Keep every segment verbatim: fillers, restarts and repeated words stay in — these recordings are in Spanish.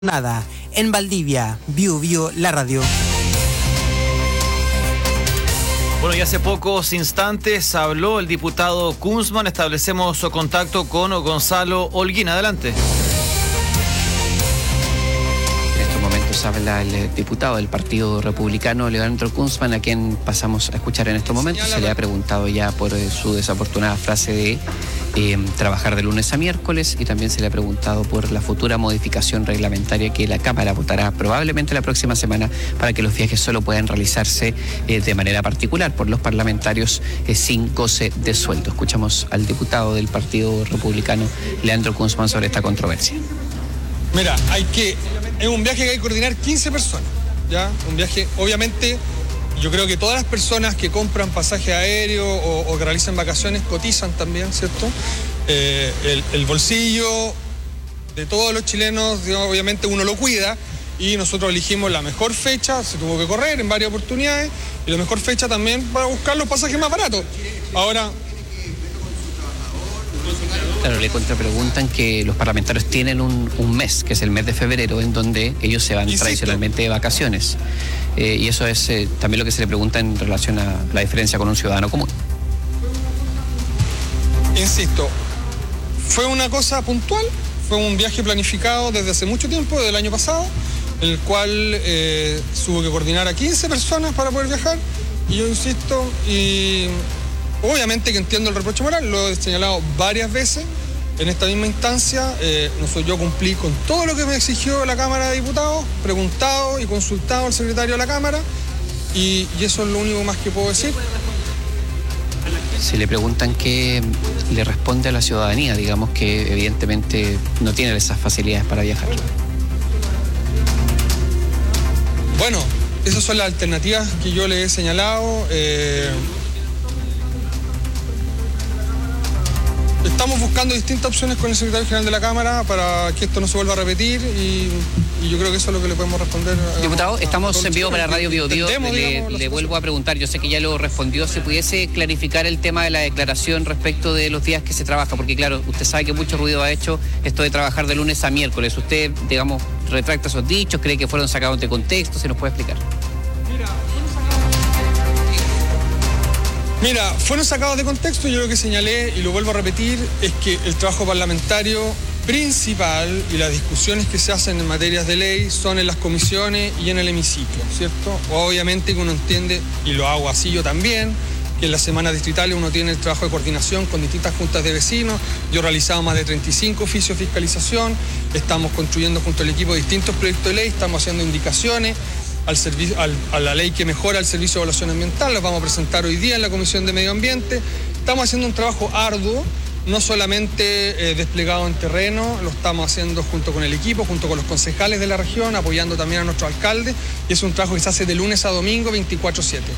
Nada, en Valdivia, Biu Biu, la radio. Bueno, y hace pocos instantes habló el diputado Kunzman. Establecemos su contacto con Gonzalo Holguín. Adelante. En estos momentos habla el diputado del Partido Republicano, Leandro Kunzman, a quien pasamos a escuchar en estos momentos. Se le ha preguntado ya por eh, su desafortunada frase de eh, trabajar de lunes a miércoles, y también se le ha preguntado por la futura modificación reglamentaria que la Cámara votará probablemente la próxima semana para que los viajes solo puedan realizarse eh, de manera particular por los parlamentarios eh, sin goce de sueldo. Escuchamos al diputado del Partido Republicano, Leandro Kunzman, sobre esta controversia. Mira, hay que, es un viaje que hay que coordinar quince personas, ¿ya? Un viaje, obviamente, yo creo que todas las personas que compran pasaje aéreo o, o que realizan vacaciones cotizan también, ¿cierto? Eh, el, el bolsillo de todos los chilenos, obviamente uno lo cuida, y nosotros elegimos la mejor fecha, se tuvo que correr en varias oportunidades, y la mejor fecha también para buscar los pasajes más baratos. Ahora... Claro, le contrapreguntan que los parlamentarios tienen un, un mes, que es el mes de febrero, en donde ellos se van Insisto. tradicionalmente de vacaciones. Eh, y eso es eh, también lo que se le pregunta en relación a la diferencia con un ciudadano común. Insisto, fue una cosa puntual, fue un viaje planificado desde hace mucho tiempo, desde el año pasado, en el cual eh, hubo que coordinar a quince personas para poder viajar, y yo insisto, y... obviamente que entiendo el reproche moral, lo he señalado varias veces en esta misma instancia. Eh, no soy yo, cumplí con todo lo que me exigió la Cámara de Diputados, preguntado y consultado al secretario de la Cámara, y, y eso es lo único más que puedo decir. Si le preguntan qué le responde a la ciudadanía, digamos que evidentemente no tiene esas facilidades para viajar. Bueno, esas son las alternativas que yo le he señalado. Eh, Estamos buscando distintas opciones con el secretario general de la Cámara para que esto no se vuelva a repetir, y, y yo creo que eso es lo que le podemos responder. Diputado, a, estamos a en vivo para Radio Biu Biu. Le, le vuelvo a preguntar, yo sé que ya lo respondió, ¿se pudiese clarificar el tema de la declaración respecto de los días que se trabaja? Porque claro, usted sabe que mucho ruido ha hecho esto de trabajar de lunes a miércoles. ¿Usted, digamos, retracta esos dichos? ¿Cree que fueron sacados de contexto? ¿Se nos puede explicar? Mira, Mira, fueron sacados de contexto. Yo lo que señalé, y lo vuelvo a repetir, es que el trabajo parlamentario principal y las discusiones que se hacen en materias de ley son en las comisiones y en el hemiciclo, ¿cierto? Obviamente que uno entiende, y lo hago así yo también, que en las semanas distritales uno tiene el trabajo de coordinación con distintas juntas de vecinos. Yo he realizado más de treinta y cinco oficios de fiscalización, estamos construyendo junto al equipo distintos proyectos de ley, estamos haciendo indicaciones al servicio, al, a la ley que mejora el servicio de evaluación ambiental, las vamos a presentar hoy día en la Comisión de Medio Ambiente. Estamos haciendo un trabajo arduo, no solamente eh, desplegado en terreno, lo estamos haciendo junto con el equipo, junto con los concejales de la región, apoyando también a nuestro alcalde, y es un trabajo que se hace de lunes a domingo, veinticuatro siete.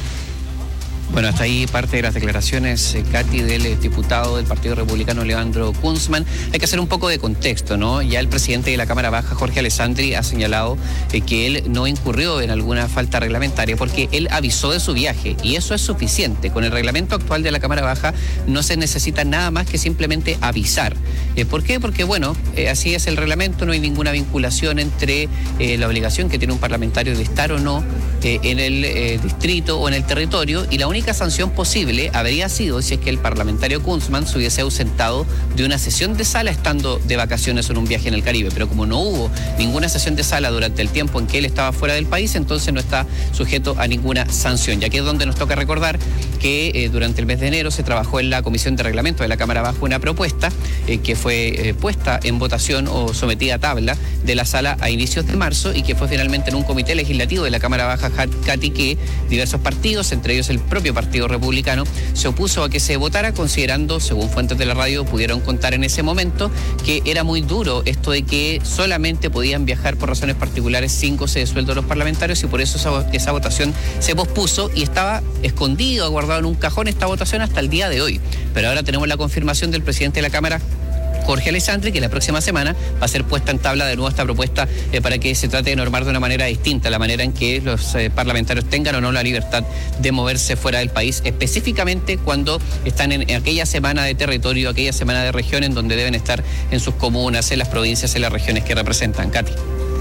Bueno, hasta ahí parte de las declaraciones, eh, Katy, del eh, diputado del Partido Republicano, Leandro Kunzman. Hay que hacer un poco de contexto, ¿no? Ya el presidente de la Cámara Baja, Jorge Alessandri, ha señalado eh, que él no incurrió en alguna falta reglamentaria porque él avisó de su viaje, y eso es suficiente. Con el reglamento actual de la Cámara Baja no se necesita nada más que simplemente avisar. Eh, ¿Por qué? Porque, bueno, eh, así es el reglamento, no hay ninguna vinculación entre eh, la obligación que tiene un parlamentario de estar o no eh, en el eh, distrito o en el territorio, y la única La sanción posible habría sido si es que el parlamentario Kunzman se hubiese ausentado de una sesión de sala estando de vacaciones en un viaje en el Caribe, pero como no hubo ninguna sesión de sala durante el tiempo en que él estaba fuera del país, entonces no está sujeto a ninguna sanción. Y aquí es donde nos toca recordar que eh, durante el mes de enero se trabajó en la Comisión de Reglamento de la Cámara Baja una propuesta eh, que fue eh, puesta en votación o sometida a tabla de la sala a inicios de marzo, y que fue finalmente en un comité legislativo de la Cámara Baja, Katy, que diversos partidos, entre ellos el propio Partido Republicano, se opuso a que se votara, considerando, según fuentes de la radio pudieron contar en ese momento, que era muy duro esto de que solamente podían viajar por razones particulares sin goce de sueldo los parlamentarios, y por eso esa, esa votación se pospuso, y estaba escondido, guardado en un cajón esta votación hasta el día de hoy. Pero ahora tenemos la confirmación del presidente de la Cámara, Jorge Alessandri, que la próxima semana va a ser puesta en tabla de nuevo esta propuesta eh, para que se trate de normar de una manera distinta, la manera en que los eh, parlamentarios tengan o no la libertad de moverse fuera del país, específicamente cuando están en, en aquella semana de territorio, aquella semana de región en donde deben estar en sus comunas, en las provincias, en las regiones que representan. Katy.